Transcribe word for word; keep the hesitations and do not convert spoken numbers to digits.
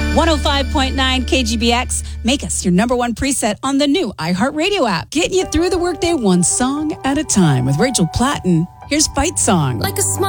one oh five point nine K G B X. Make us your number one preset on the new iHeartRadio app. Getting you through the workday one song at a time with Rachel Platten. Here's Fight Song. Like a smile.